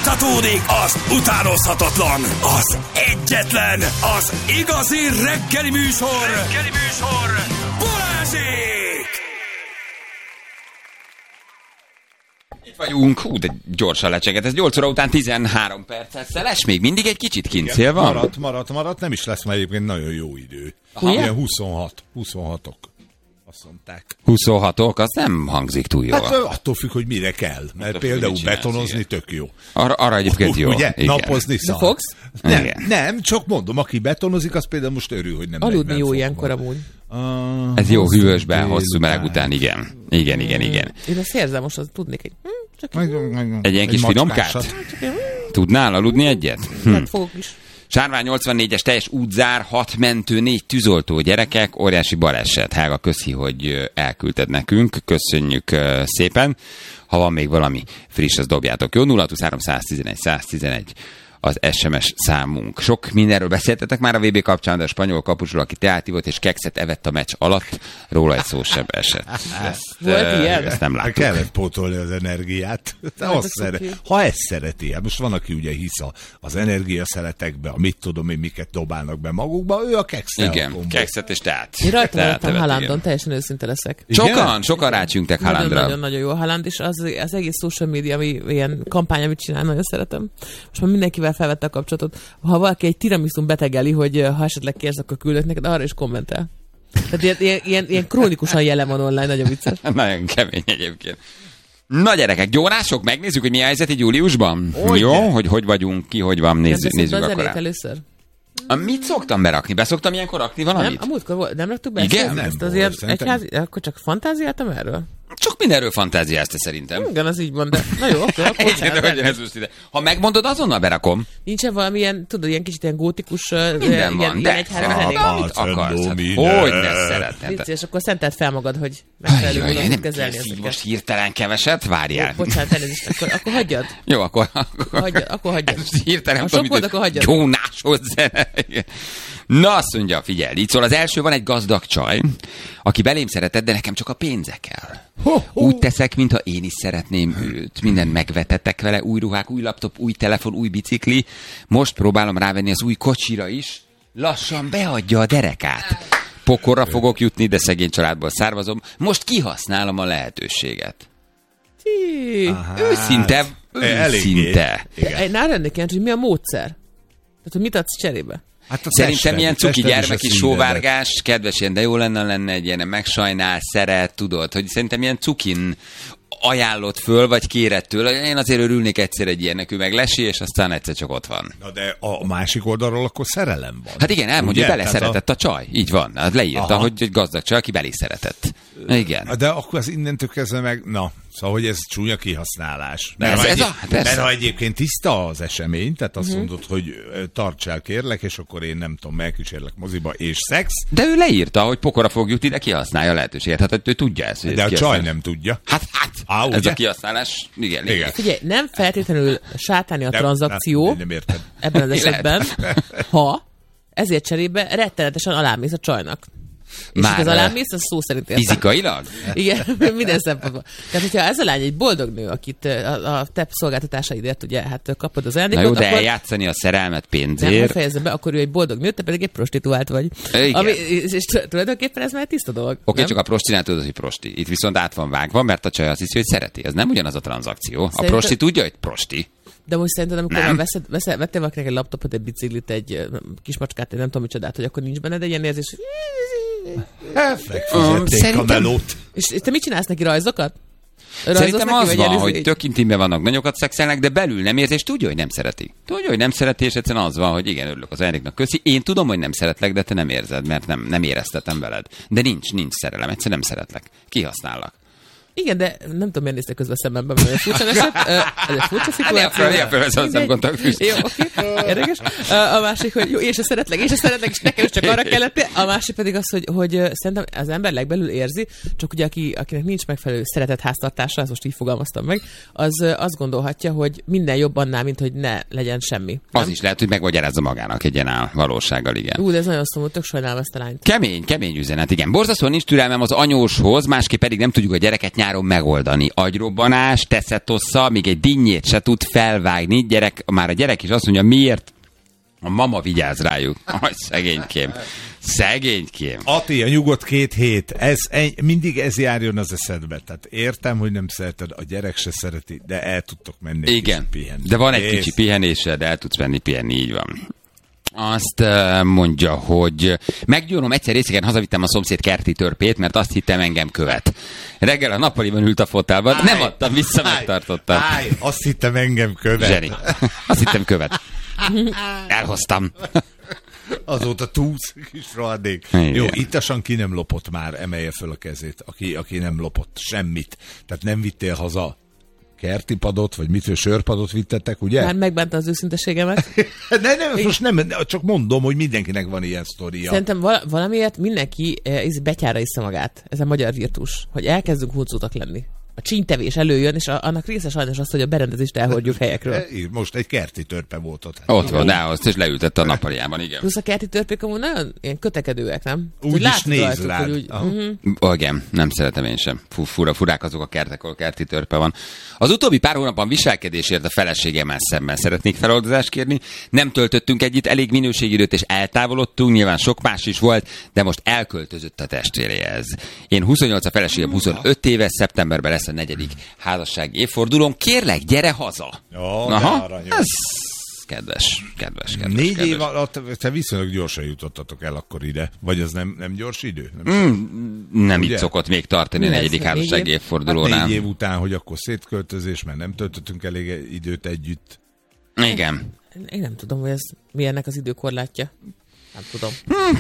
Folytatódik az utánozhatatlan, az egyetlen, az igazi reggeli műsor, Balázsék! Itt vagyunk, de gyorsan lecseget, ez 8 óra után 13 perccel. Szeles még mindig egy kicsit kint szél van? Maradt, nem is lesz már egyébként nagyon jó idő. Ilyen 26-ok. Azt mondták. 26-ok, az nem hangzik túl jól. Hát attól függ, hogy mire kell. Mert például betonozni tök jó. Arra egyébként jó. Ugye? Igen. Napozni szar. Fogsz? Nem, csak mondom, aki betonozik, az például most örül, hogy nem. Aludni jó ilyenkor amúgy. Ez jó, hűvösben, hosszú meleg után, igen. Igen. Én azt érzem, most tudnék egy ilyen kis finomkát? Tudnál aludni egyet? Hát fogok is. Sárvány 84-es teljes útzár, 6 mentő, 4 tűzoltó, gyerekek, óriási baleset. Helga, köszi, hogy elküldted nekünk, köszönjük szépen. Ha van még valami friss, az dobjátok. Jó, 023 111 111 az SMS számunk. Sok mindenről beszéltetek már a VB kapcsán, de a spanyol kapusról, aki teát ivott és kekszet evett a meccs alatt, róla egy szó sem esett. Ezt nem láttuk. Kellett pótolni az energiát. Ha ezt szereti, most van, aki ugye hisz az energiaszeletekbe, a mit tudom én, miket dobálnak be magukba, ő a kekszet. Igen, kekszet és teát. Én rajta voltam Haalandon, teljesen őszinte leszek. Sokan rácsünktek Haalandra. Nagyon-nagyon jó a Haaland, és az egész social media, ami ilyen kampány, amit csinál, nagyon szeretem. Most már mindenkivel felvette a kapcsolatot. Ha valaki egy tiramisun betegeli, hogy ha esetleg kérsz, akkor küldök neked, arra is kommentel. Tehát ilyen krónikusan jelen van online, nagyon vicces. Nagyon kemény egyébként. Na gyerekek, gyónások, megnézzük, hogy mi a helyzet így júliusban? Jó, hogy vagyunk, ki, hogy van, nézzük akkor el. Először. Mit szoktam berakni? Beszoktam ilyenkor rakni valamit? Nem, a múltkor volt, nem raktuk be? Igen? Ezt azért akkor csak fantáziáltam erről? Csak mindenről fantáziázta szerintem. Igen, az így van, de na jó, akkor ha megmondod, azonnal berakom. Nincsen valamilyen, tudod, ilyen kicsit ilyen gótikus, minden van, de amit akarsz. Hogy ne szeretnéd. És akkor szenteld fel magad, hogy megfelelő módon kezelni ezeket. Most hirtelen keveset, várjál. Bocsánat, elnézést, akkor hagyjad. Jó, akkor hagyjad. Hirtelen, sok volt, akkor hagyjad. Gyónáshoz zene. Na, azt mondja, figyelj, így szól, az első van egy gazdag csaj, aki belém szeretett, de nekem csak a pénze kell. Úgy teszek, mintha én is szeretném őt. Mindent megvetettek vele, új ruhák, új laptop, új telefon, új bicikli. Most próbálom rávenni az új kocsira is. Lassan beadja a derekát. Pokorra fogok jutni, de szegény családból származom. Most kihasználom a lehetőséget. Őszinte. Nára ennek hogy mi a módszer? Tehát, hogy mit adsz cserébe? Hát szerintem ilyen cuki gyermeki sóvárgás, kedves ilyen, de jó lenne egy ilyen, megsajnál, szeret, tudod, hogy szerintem ilyen cukin ajánlott föl, vagy kéred tőle. Én azért örülnék egyszer egy ilyennek, ő meg lesi, és aztán egyszer csak ott van. Na de a másik oldalról akkor szerelem van. Hát igen, elmondja, hogy beleszeretett a csaj. Így van. Hát leírta, hogy egy gazdag csaj, aki belé szeretett. Igen. De akkor az innentől kezdve meg, szóval, hogy ez csúnya kihasználás. Mert ha egyébként tiszta az esemény, tehát azt mondod, hogy tartsál kérlek, és akkor én nem tudom, megkísérlek moziba, és szex. De ő leírta, hogy pokora fog jutni, de kihasználja a lehetőséget. Hát ő tudja ezt. De a csaj nem tudja. Hát ez a kihasználás, igen. Figyelj, nem feltétlenül sátáni a tranzakció ebben az esetben, ha ezért cserébe rettenetesen alámész a csajnak. És az alámész, az szó szerint értem. Fizikailag? Igen, minden szempontból. Tehát, hogyha ez a lány egy boldog nő, akit a te szolgáltatásaidért ugye, hát kapod az ajándékot, na jó, de akkor eljátszani a szerelmet pénzért. Nem, ha fejezem be, akkor ő egy boldog nő, te pedig egy prostituált vagy. És tulajdonképpen ez már egy tiszta dolog. Oké, csak a prostinál tudod, hogy prosti. Itt viszont át van vágva, mert a csaj azt hiszi, hogy szereti. Ez nem ugyanaz a tranzakció. A prosti tudja, hogy prosti. De most szerinted, amikor vettél valakinek egy laptopot, egy biciklit, egy kismacskát, egy nem tudom micsodát, hogy akkor nincs benned egy ilyen érzés, megfizették a melót. És te mit csinálsz neki, rajzokat? Szerintem az van, hogy tök intimben vannak, nagyokat szexelnek, de belül nem érzi, és tudja, hogy nem szereti. Tudja, hogy nem szereti, és egyszerűen az van, hogy igen, örülök az ajándéknak, köszi. Én tudom, hogy nem szeretlek, de te nem érzed, mert nem éreztetem veled. De nincs szerelem, egyszerűen nem szeretlek. Kihasznállak. Igen, de nem tudom, miért néztek közben szemembe, mert ez furcsa eset. Ez egy furcsa szituáció. Jó, oké, érdekes. A másik, hogy jó, én se szeretlek, és nekem is csak arra kellett. A másik pedig az, hogy szerintem az ember legbelül érzi, csak ugye akinek nincs megfelelő szeretett háztartása, ezt most így fogalmaztam meg, az azt gondolhatja, hogy minden jobb annál, mint hogy ne legyen semmi. Az is lehet, hogy megmagyarázza magának egy ilyen valósággal, igen. De ez nagyon szomorú, tök sajnálom ezt a lányt. Kemény üzenet, igen. Borzasztóan nincs türelmem az anyóshoz, másképp pedig nem tudjuk a gyereket nyáron megoldani. Agyrobbanás, teszetossza, még egy dinnyét se tud felvágni. Már a gyerek is azt mondja, miért? A mama vigyáz rájuk. Aj, szegénykém. Szegénykém. Ati, a nyugodt 2 hét. Mindig ez járjon az eszedbe. Tehát értem, hogy nem szereted, a gyerek se szereti, de el tudtok menni. Igen, de van egy kicsi pihenése, de el tudsz menni pihenni, így van. Azt mondja, hogy meggyónom, egyszer részegen hazavittem a szomszéd kerti törpét, mert azt hittem engem követ. Reggel a nappaliban ült a fotelban, nem adtam vissza, megtartottam. Azt hittem engem követ. Zseni. Azt hittem követ. Elhoztam. Azóta túsz kis rohadék. Jó, ittasan ki nem lopott már, emelje föl a kezét, aki nem lopott semmit. Tehát nem vittél haza kertipadot, vagy mitől sörpadot vittetek, ugye? Már megbánta az őszinteségemet. nem, most nem, csak mondom, hogy mindenkinek van ilyen sztoria. Szerintem valamiért mindenki betyára iszza magát. Ez a magyar virtus, hogy elkezdünk huncótak lenni. A csínytevés előjön, és annak része sajnos az, hogy a berendezést elhordjuk helyekről. Most egy kerti törpe volt ott. Ott van, de azt is leültette a nappaliában, igen. Plusz a kerti törpék amúgy nagyon ilyen kötekedőek, nem? Úgy is néz rád. Igen, nem szeretem én sem. Furák azok a kertek, ahol kerti törpe van. Az utóbbi pár hónapban viselkedésért a feleségemmel szemben szeretnék feloldozást kérni. Nem töltöttünk együtt elég minőségidőt, és eltávolodtunk, nyilván sok más is volt, de most elköltözött a testvéréhez. Én 28, a feleségem 25 éves, szeptemberben lesz a 4. házassági évfordulón. Kérlek, gyere haza! Ez kedves. 4 év alatt te viszonylag gyorsan jutottatok el akkor ide. Vagy az nem gyors idő? Nem így szokott még tartani a 4. házassági évfordulónál. Hát 4 év után, hogy akkor szétköltözés, mert nem töltöttünk elég időt együtt. Igen. Én nem tudom, hogy ez mi ennek az időkorlátja. Nem tudom.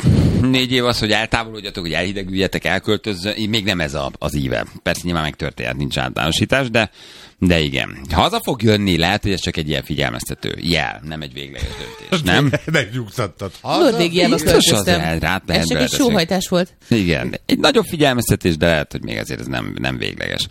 4 év az, hogy eltávolodjatok, hogy elhidegüljetek, elköltözzön, még nem ez az íve. Persze nyilván megtörtént, nincs általánosítás, de igen. Ha haza fog jönni, lehet, hogy ez csak egy ilyen figyelmeztető jel, nem egy végleges döntés, nem? Megnyugtattad. Norvégiába költöztem. Ez csak egy sóhajtás volt. Igen, egy nagyobb figyelmeztetés, de lehet, hogy még azért ez nem végleges.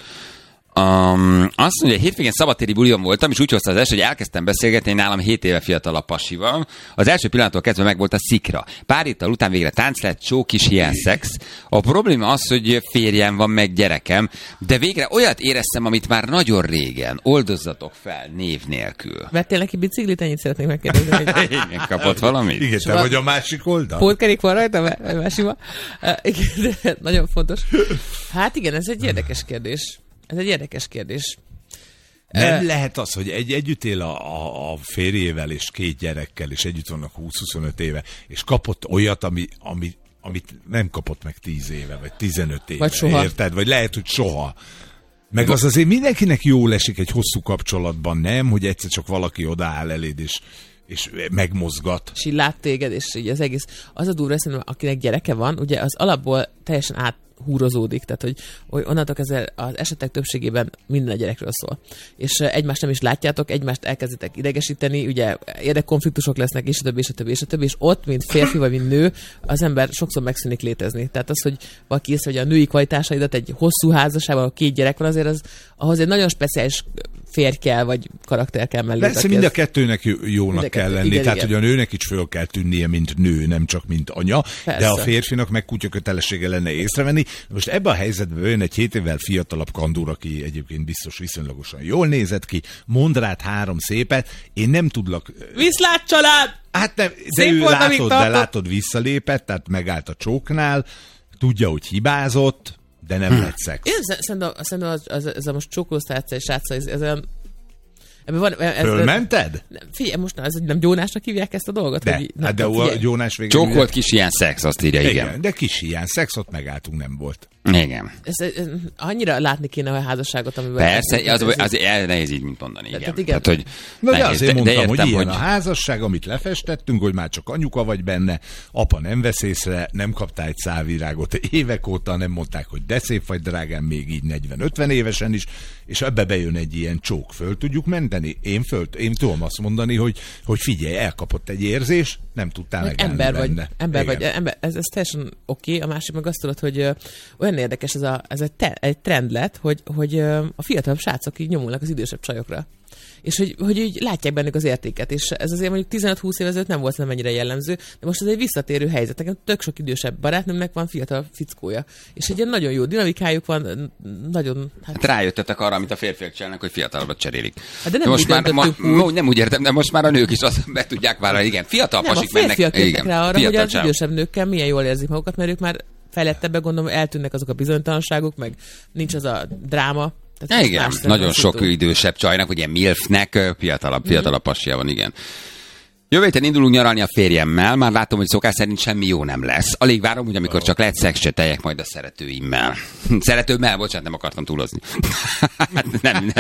Azt mondja, hétvégén szabadtéri bulion voltam, és úgy hozta az eset, hogy elkezdtem beszélgetni nálam 7 éve fiatalabb pasival. Az első pillanattól kezdve meg volt a szikra. Pár héttel után végre tánc lett, csó, kis hiány szex. A probléma az, hogy férjem van, meg gyerekem, de végre olyat éreztem, amit már nagyon régen. Oldozzatok fel név nélkül. Vettél neki biciklit? Ennyit szeretnék megkérdezni. Igen, kapott valamit? Igen, te vagy a másik oldal? Pótkerék van rajta, másikban. Igen, nagyon fontos. Hát igen, ez egy érdekes kérdés. Ez egy érdekes kérdés. Nem lehet az, hogy együtt él a férjével és 2 gyerekkel, és együtt vannak 20-25 éve, és kapott olyat, amit nem kapott meg 10 éve, vagy 15 éve. Vagy soha. Érted? Vagy lehet, hogy soha. Meg az azért mindenkinek jól esik egy hosszú kapcsolatban, nem? Hogy egyszer csak valaki odaáll eléd, és megmozgat. És így lát téged, és így az egész. Az a durva, szerintem, akinek gyereke van, ugye az alapból teljesen áthúrozódik, tehát hogy onnantól kezdve az esetek többségében minden a gyerekről szól. És egymást nem is látjátok, egymást elkezditek idegesíteni, ugye érdekkonfliktusok lesznek, és a többi, és ott, mint férfi vagy mint nő, az ember sokszor megszűnik létezni. Tehát az, hogy valaki észre, hogy a női kvalitásaidat egy hosszú házasságban, ahol 2 gyerek van, azért ahhoz egy nagyon speciális férj kell, vagy karakter kell mellé. Persze mind a kettőnek jónak kell lenni, igen, tehát igen. hogy a nőnek is föl kell tűnnie, mint nő, nem csak mint anya, persze. De a férfinak meg kutya kötelessége lenne észrevenni. Most ebben a helyzetben jön egy 7 évvel fiatalabb kandúr, aki egyébként biztos viszonylagosan jól nézett ki, mond rád 3 szépet, én nem tudlak... Viszlát család! Hát nem, de ő látod visszalépett, tehát megállt a csóknál, tudja, hogy hibázott, de nem lett szex. Én szerintem ez a most csókolóztárca és srácsa, ez olyan... Fölmented? Figyelj, most ez nem gyónásnak hívják ezt a dolgot? De, hogy, de a gyónás végül... Csókolt kis ilyen szex, azt írja, igen. De kis hiány szexot megálltunk, nem volt. Igen. Ez annyira látni kéne a házasságot, amiben... Persze, az nehéz így, mint mondani, igen. igen. Tehát, hogy de azért mondtam, értem, hogy ilyen a házasság, amit lefestettünk, hogy már csak anyuka vagy benne, apa nem vesz észre, nem kaptál egy szálvirágot évek óta, nem mondták, hogy de szép vagy drágám, még így 40-50 évesen is, és ebbe bejön egy ilyen csók, föl tudjuk menteni? Én tudom azt mondani, hogy figyelj, elkapott egy érzés, nem tudtál megállni benne. Ember vagy, ez teljesen oké. A másik meg azt tudod, hogy olyan érdekes ez egy trend lett, hogy a fiatalabb srácok így nyomulnak az idősebb csajokra. És hogy így látják bennük az értéket, és ez azért mondjuk 15-20 év ezelőtt nem volt nem mennyire jellemző, de most ez egy visszatérő helyzet. Nekem tök sok idősebb barátnőmnek van fiatal fickója, és egy ilyen nagyon jó dinamikájuk van, nagyon... Hát rájöttetek arra, amit a férfiak csinálnak, hogy fiatalabbat cserélik. Hát de nem most már nem úgy értem, de most már a nők is azt be tudják vállalni, igen, fiatal pasik mennek. Nem, a férfiak jöttek rá arra, hogy az idősebb nőkkel milyen jól érzik magukat, mert ők már fejlettebbek, gondolom, eltűnnek azok a bizonytalanságok, meg nincs az a dráma. Ja, igen, nagyon sok idősebb csajnak, vagy ilyen milfnek fiatalabb passia van, igen. Jövő héten indulunk nyaralni a férjemmel, már látom, hogy szokás szerint semmi jó nem lesz. Alig várom, hogy amikor csak lehet szexcseteljek majd a szeretőimmel. Szeretőmmel, bocsánat, nem akartam túlozni. nem.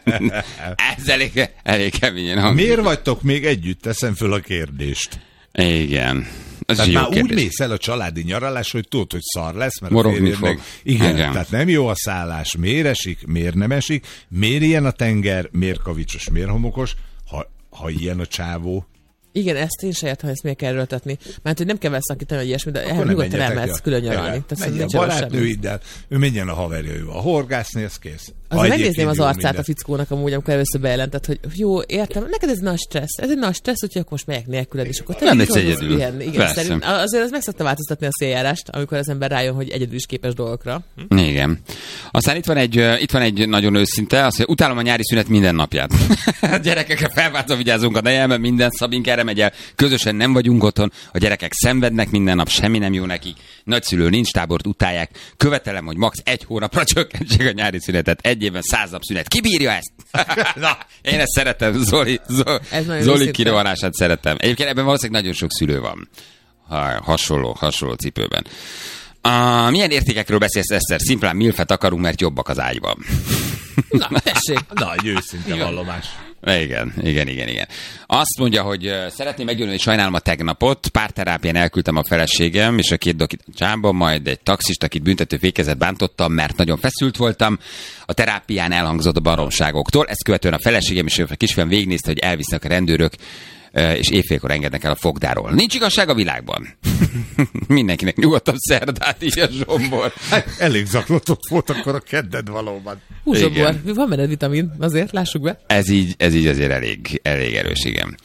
Ez elég keményen hangzik. Miért vagytok még együtt? Teszem föl a kérdést. Igen. Tehát már úgy mész el a családi nyaralás, hogy tudod, hogy szar lesz, mert morogni fog. Igen, tehát nem jó a szállás, miért esik, miért nem esik, miért ilyen a tenger, miért kavicsos, miért homokos, ha ilyen a csávó. Igen, ezt én se értem, ezt miért kell erőltetni. Mert hogy nem kell vele szakítani, vagy ilyesmi, de nyugodtan elmehetsz külön nyaralni. Menjen a barátnőiddel, ő menjen a haverjaival. Horgászni, ez kész. Azért megnézném az arcát a fickónak amúgy, amikor először bejelentett, hogy jó, értem, neked ez nagy stressz. Ez egy nagy stressz, úgyhogy akkor most megyek nélküled, és akkor te nem lesz egyedül. Igen, szerint, azért az meg szokta változtatni a széljárást, amikor az ember rájön, hogy egyedül is képes dolgokra. Igen. Aztán itt van egy nagyon őszinte, azt, hogy utálom a nyári szünet minden napját. Gyerekekre felváltva vigyázunk a nejelben, minden Szabink erre megy el, közösen nem vagyunk otthon, a gyerekek szenvednek minden nap, semmi nem jó nekik, nagyszülő nincs, tábort utálják, követelem, hogy max. 1 hónapra csökkentsék a nyári szünetet, 1 évben 100 nap szünet. Ki bírja ezt? Na, én ezt szeretem, Zoli kirohanását szeretem. Egyébként ebben valószínűleg nagyon sok szülő van. Hasonló cipőben. Milyen értékekről beszélsz, Eszter? Szimplán milfet akarunk, mert jobbak az ágyban. Na, tessék. Nagy őszinte vallomás. Igen. Azt mondja, hogy szeretném meggyőzni, hogy sajnálom a tegnapot, párterápián elküldtem a feleségem, és a 2 dokit csámba, majd egy taxist, akit büntető fékezet bántottam, mert nagyon feszült voltam. A terápián elhangzott a baromságoktól, ezt követően a feleségem és a kisfiam végignézte, hogy elvisznek a rendőrök, és éjfélkor engednek el a fogdáról. Nincs igazság a világban. Mindenkinek nyugodtabb szerdát, így a Zsombor. Elég zaklatott volt akkor a kedded valóban. Zsombor, van benned vitamin, azért lássuk be. Ez így azért elég erős, igen.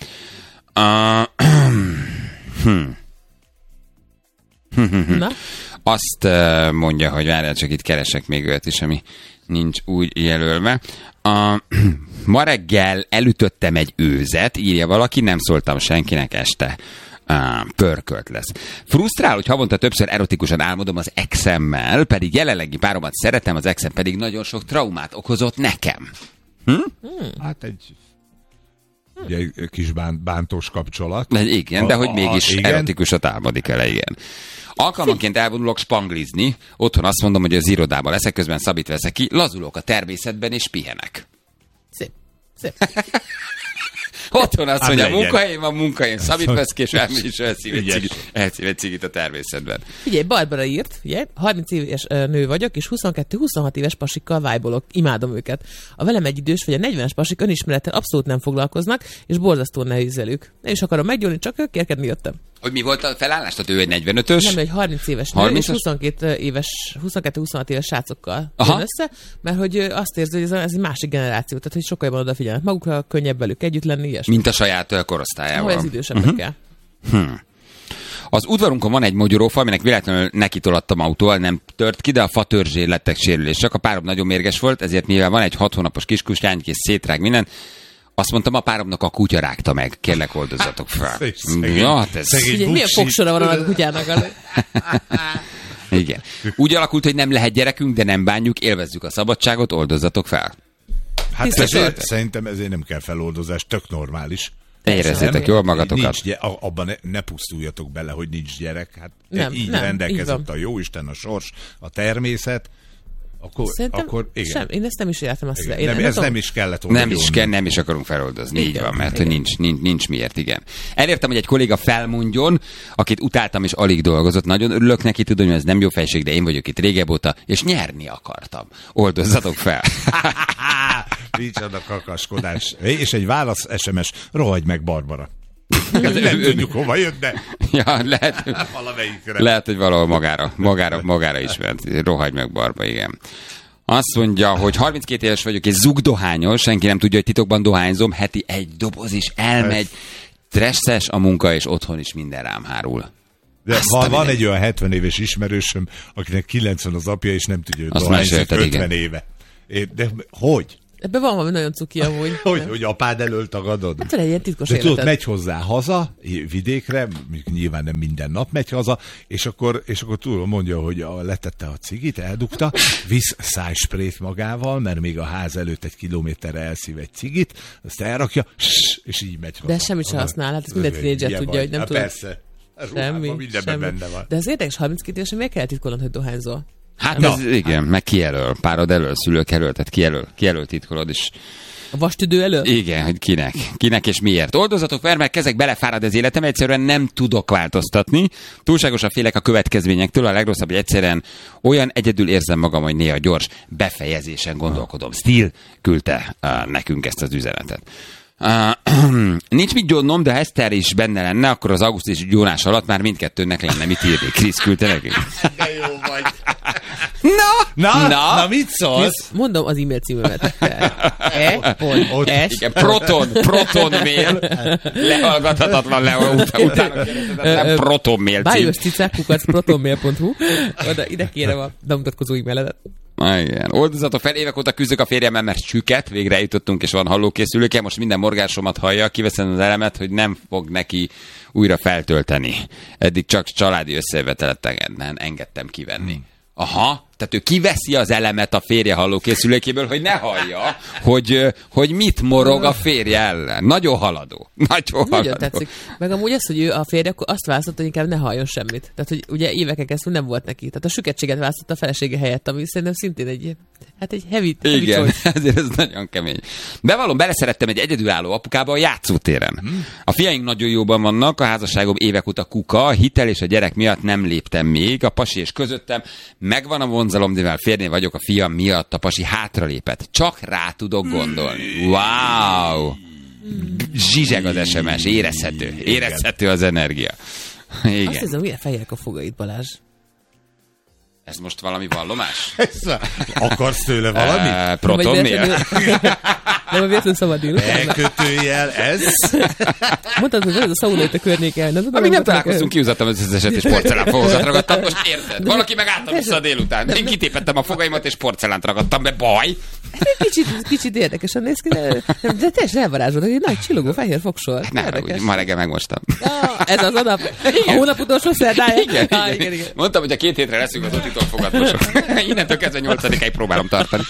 Na? Azt mondja, hogy várjál, csak itt keresek még olyat is, ami nincs úgy jelölve. Ma reggel elütöttem egy őzet, írja valaki, nem szóltam senkinek este. Pörkölt lesz. Frusztrál, hogy havonta többször erotikusan álmodom az exemmel, pedig jelenlegi páromat szeretem, az exem pedig nagyon sok traumát okozott nekem. Hát egy kis bántós kapcsolat. De igen, de hogy mégis erotikusat álmodik el, igen. Alkalmanként elvonulok spanglizni, otthon azt mondom, hogy az irodában leszek, közben Szabit veszek ki, lazulok a természetben és pihenek. Szép. Otthon azt mondja, munkahelyen, Szabit vesz ki, és elmegy is elszív egy cigit a természetben. Figyelj, Barbara írt, figyelj, 30 éves nő vagyok, és 22-26 éves pasikkal vájbolok, imádom őket. A velem egy idős vagy a 40-es pasik önismerettel abszolút nem foglalkoznak, és borzasztóan nehéz velük. Nem is akarom meggyóni, csak kérkedni jöttem. Hogy mi volt a felállás? Tehát ő egy 45-ös? Nem, egy 30 éves nő, és 22-26 éves srácokkal jön össze, mert hogy azt érzi, hogy ez egy másik generáció, tehát hogy sokkal jobban odafigyelnek magukra, könnyebb velük együtt lenni, ilyesmi. Mint a saját korosztályával. Ez idősebbekkel. Az udvarunkon van egy mogyorófa, aminek véletlenül nekitolattam autóval, nem tört ki, de a fa törzsén lettek sérülések. A párom nagyon mérges volt, ezért mivel van egy 6 hónapos kiskutyánk és szétrág minden, azt mondtam, a páromnak a kutya rágta meg. Kérlek, oldozzatok fel. Milyen fogsora van a kutyának? Igen. Úgy alakult, hogy nem lehet gyerekünk, de nem bánjuk, élvezzük a szabadságot, oldozzatok fel. Hát szerintem ezért nem kell feloldozás, tök normális. Érezzétek jól magatokat. Abban ne pusztuljatok bele, hogy nincs gyerek. Hát így rendelkezett a jóisten, a sors, a természet. akkor igen. Én ezt nem is értem. Ez nem is kellett volna. Nem is akarunk feloldozni. Igen, így van, mert igen. Nincs miért, igen. Elértem, hogy egy kolléga felmondjon, akit utáltam és alig dolgozott. Nagyon örülök neki, tudom, hogy ez nem jó fejség, de én vagyok itt régebb óta, és nyerni akartam. Oldozzatok fel. Micsoda kakaskodás. És egy válasz SMS, rohagy meg Barbara. Nem tudjuk, hova jött, de ja, lehet, hogy valahol magára is ment. Rohagy meg Barba, igen. Azt mondja, hogy 32 éves vagyok, és zugdohányos, senki nem tudja, hogy titokban dohányzom, heti egy doboz is elmegy, stresszes a munka, és otthon is minden rám hárul. De van egy olyan 70 éves ismerősöm, akinek 90 az apja, és nem tudja, hogy dohányzik 50 éve. De hogy? Ebben van valami nagyon cuki amúgy. Hogy apád elől tagadod? Hát egy ilyen titkos életet. Tudod, megy hozzá haza, vidékre, nyilván nem minden nap megy haza, és akkor tudod, mondja, hogy letette a cigit, eldugta, visz szájsprét magával, mert még a ház előtt 1 kilométerre elszív egy cigit, azt elrakja, és így megy haza. De semmit sem használ, hát ez minden tínédzser tudja, hogy nem tud. Persze, semmi. Benne van. De ez érdekes, 32 évesen miért kell titkolnod, hogy dohányzol? Hát ez, igen, meg kijelöl. Párod elől, szülők elől, tehát kijelöl titkolod is. A vastüdő elől? Igen, hogy kinek és miért. Oldozatok fel, mert kezek belefárad az életem, egyszerűen nem tudok változtatni. Túlságosan félek a következményektől, a legrosszabb, hogy egyszerűen olyan egyedül érzem magam, hogy néha gyors befejezésen gondolkodom. Steel küldte nekünk ezt az üzenetet. Nincs mit gyónnom, de ha Eszter is benne lenne, akkor az augusztusi gyónás alatt már mindkettőnek lenne mit írni. Krisz küldte nekünk. De jó vagy. Na, mit szólsz? Mondom az e-mail címömet. Protonmail. Lehallgathatatlan utána protonmail cím. bájoscicák@protonmail.hu. Oda ide kérem a bemutatkozó e-mailedet. Igen. Oldozatok fel, évek óta küzdök a férjemmel, mert süket, végre eljutottunk, és van hallókészülőke, most minden morgásomat hallja, kiveszem az elemet, hogy nem fog neki újra feltölteni. Eddig csak családi összejöveteleten engedtem kivenni. Aha, tehát ő kiveszi az elemet a férje hallókészülékéből, hogy ne hallja, hogy mit morog a férje ellen. Nagyon haladó. Nagyon tetszik. Meg amúgy az, hogy ő a férje, akkor azt választott, hogy inkább ne halljon semmit. Tehát, hogy ugye éveken keresztül nem volt neki. Tehát a süketséget választotta a felesége helyett, ami szerintem szintén egy heavy igen, choice. ezért ez nagyon kemény. Bevallom, beleszerettem egy egyedülálló apukába a játszótéren. A fiaink nagyon jóban vannak, a házasságom évek óta kuka, a hitel és a gyerek miatt nem léptem még, a pasi és közöttem megvan a vonzalom, de mivel férnél vagyok, a fiam miatt a pasi hátralépett. Csak rá tudok gondolni. Wow! Zsizseg az SMS, érezhető az energia. Igen. Azt hiszem, milyen fejek a fogaid, Balázs? Ez most valami vallomás? Akarsz tőle valamit? Protonmail? Nem a véletlenül szabad írni. Elkötőjel ez? Mondtad, hogy ez a szauna itt a környéken. Amíg nem találkoztunk, kiúzattam az összeset, és porcelánfogakat ragadtam. Most érted? Valaki meg álltam vissza a délután. Én kitépettem a fogaimat, és porcelánt ragadtam be. Baj! Kicsit érdekesen néz ki, de teljesen elvarázsolod, egy nagy csillogó fehér fogsor. Ma reggel megmostam. Ez az a nap. A hónap utolsó szerdája. Igen. Mondtam, hogy a 2 hétre leszünk az otitól fogadmosok. Innentől kezdve 8-ig próbálom tartani.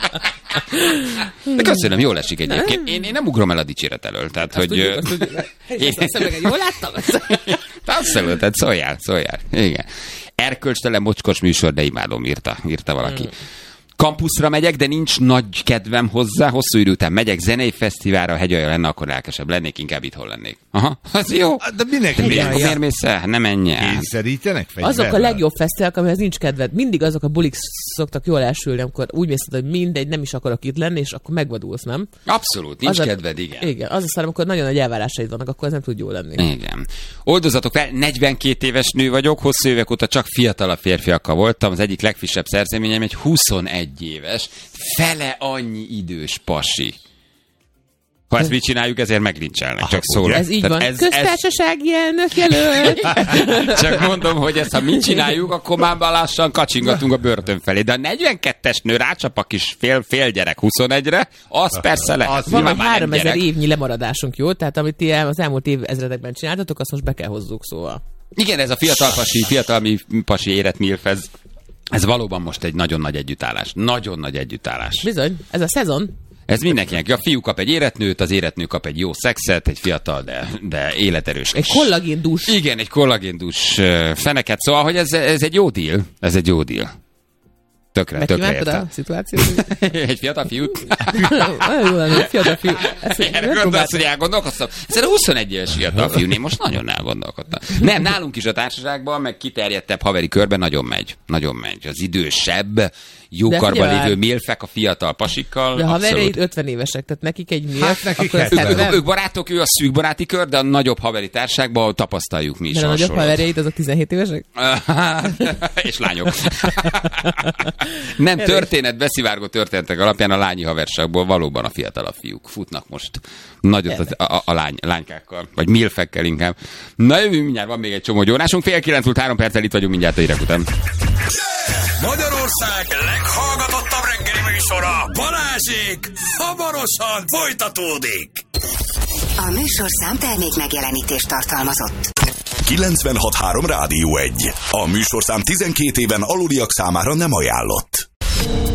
De köszönöm, jól esik egyébként. Én nem ugrom el a dicséret elől. Tehát, hogy... Jól láttam? Abszolút, tehát szóljál. Igen. Erkölcstelen mocskos műsor, de imádom, írta valaki. Kampuszra megyek, de nincs nagy kedvem hozzá. Hosszú idő után megyek zenei fesztiválra, ha hegyalja lenne, akkor lelkesebb lennék, inkább itthon lennék. Aha, az jó. De miért mész el? Nem menj el. Kényszerítenek fegyverrel? Azok a legjobb fesztiválok, amihez nincs kedved. Mindig azok a bulik szoktak jól elsülni, amikor úgy mész, hogy mindegy, nem is akarok itt lenni, és akkor megvadulsz, nem? Abszolút, nincs kedved, igen. Igen, az a szar, amikor nagyon nagy elvárásaid vannak, akkor ez nem tud jól lenni. Igen. Oldozatok fel, 42 éves nő vagyok, hosszú évek óta csak fiatalabb férfiakkal voltam, az egyik legfrissebb szerzeményem egy 21 éves, fele annyi idős pasi. Ha ezt mit csináljuk, ezért megrincselnek, csak szólok. Ez így van. Köztársasági elnök jelölt. Csak mondom, hogy ezt ha mit csináljuk, akkor már lassan kacsingatunk a börtön felé. De a 42-es nő rácsap a kis fél gyerek 21-re, az persze lehet. Van már 3000 évnyi lemaradásunk, jó? Tehát amit ti az elmúlt évezredekben csináltatok, azt most be kell hozzuk, szóval. Igen, ez a fiatal pasi érett milfez. Ez valóban most egy nagyon nagy együttállás. Nagyon nagy együttállás. Bizony, ez a szezon. Ez mindenkinek. A fiú kap egy éretnőt, az éretnő kap egy jó szexet, egy fiatal, de életerős. Egy kollagéndús. Igen, egy kollagéndús feneket. Szóval, hogy ez egy jó deal. Ez egy jó deal. tökre értem. a szituációt? Egy fiatal fiú? Jó lenne, egy fiatal fiú. Erre gondolsz, hogy elgondolkoztam? Szerintem 21 éves fiatal fiú, én most nagyon elgondolkodtam. Nem, nálunk is a társaságban, meg kiterjedtebb haveri körben nagyon megy. Nagyon megy. Az idősebb, jókarban lévő milfek a fiatal pasikkal. De haverjaid 50 évesek, tehát nekik egy milf, nekik akkor ez 70. Ők barátok, ő a szűk baráti kör, de a nagyobb haveri társaságban tapasztaljuk mi is. De a nagyobb haverjaid azok 17 évesek? És lányok. Nem, beszivárgó történetek alapján a lányi haverságból valóban a fiatalabb fiúk futnak most nagyot a lánykákkal, vagy milfekkel inkább. Na jövünk, mindjárt van még egy csomó gyónásunk. 8:30 perccel itt vagyunk mindjárt a hírek után. Magyarország leghallgatottabb reggeli műsora, Balázsék, hamarosan folytatódik. A műsorszám termék megjelenítést tartalmazott. 96.3 Rádió 1. A műsorszám 12 éven aluliak számára nem ajánlott.